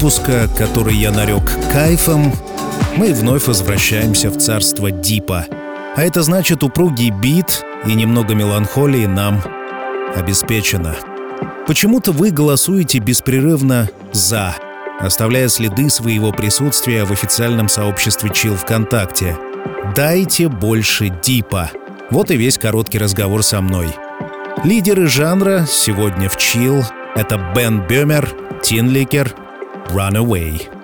выпуска, который я нарек «Кайфом», мы вновь возвращаемся в царство дипа. А это значит, упругий бит и немного меланхолии нам обеспечено. Почему-то вы голосуете беспрерывно «за», оставляя следы своего присутствия в официальном сообществе Chill ВКонтакте. Дайте больше дипа. Вот и весь короткий разговор со мной. Лидеры жанра сегодня в Chill — это Бен Бёмер, Tinlicker, Runaway.